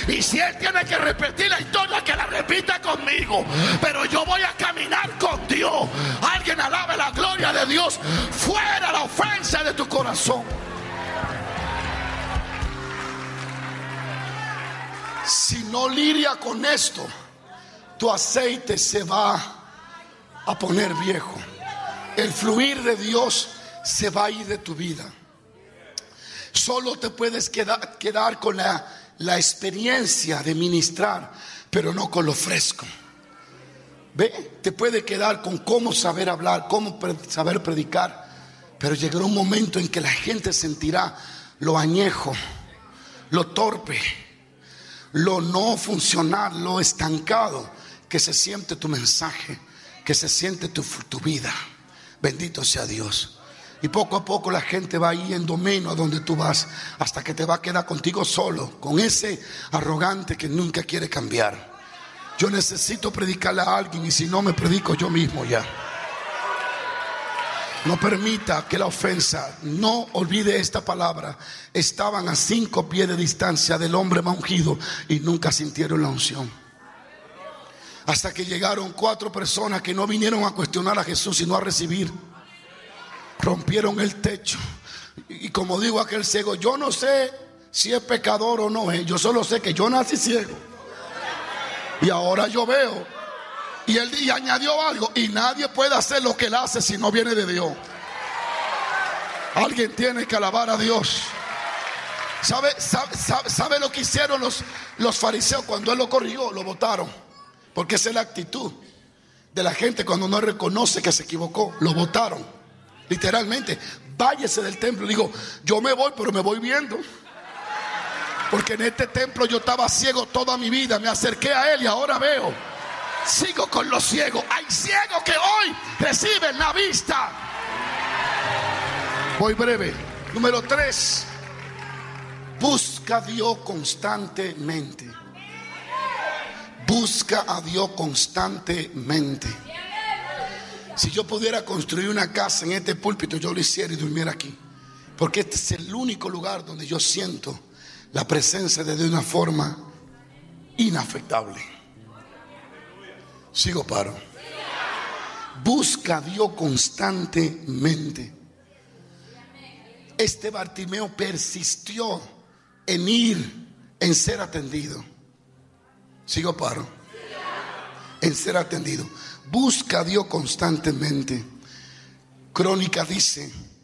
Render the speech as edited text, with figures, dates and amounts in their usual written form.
Y si él tiene que repetir la historia, que la repita conmigo. Pero yo voy a caminar con Dios. Alguien alabe la gloria de Dios. Fuera la ofensa de tu corazón. Si no lidia con esto, tu aceite se va a poner viejo. El fluir de Dios se va a ir de tu vida. Solo te puedes quedar con la experiencia de ministrar, pero no con lo fresco. Ve, te puede quedar con cómo saber hablar, cómo saber predicar, pero llegará un momento en que la gente sentirá lo añejo, lo torpe, lo no funcional, lo estancado que se siente tu mensaje, que se siente tu vida. Bendito sea Dios. Y poco a poco la gente va yendo menos a donde tú vas, hasta que te va a quedar contigo solo, con ese arrogante que nunca quiere cambiar. Yo necesito predicarle a alguien, y si no me predico yo mismo ya. No permita que la ofensa, no olvide esta palabra. Estaban a 5 pies de distancia del hombre más ungido y nunca sintieron la unción. Hasta que llegaron 4 personas que no vinieron a cuestionar a Jesús, sino a recibir. Rompieron el techo. Y como digo aquel ciego, yo no sé si es pecador o no. Yo solo sé que yo nací ciego y ahora yo veo. Y él añadió algo: y nadie puede hacer lo que él hace si no viene de Dios. Alguien tiene que alabar a Dios. ¿Sabe lo que hicieron los fariseos cuando él lo corrigió? Lo botaron. Porque esa es la actitud de la gente cuando no reconoce que se equivocó. Lo botaron. Literalmente, váyase del templo. Digo, yo me voy, pero me voy viendo. Porque en este templo yo estaba ciego toda mi vida. Me acerqué a él y ahora veo. Sigo con los ciegos. Hay ciegos que hoy reciben la vista. Voy breve. Número 3. Busca a Dios constantemente. Busca a Dios constantemente. Si yo pudiera construir una casa en este púlpito, yo lo hiciera y durmiera aquí. Porque este es el único lugar donde yo siento la presencia de Dios de una forma inafectable. Sigo, paro. Busca a Dios constantemente. Este Bartimeo persistió en ir, en ser atendido. Sigo, paro. En ser atendido. Busca a Dios constantemente. Crónica dice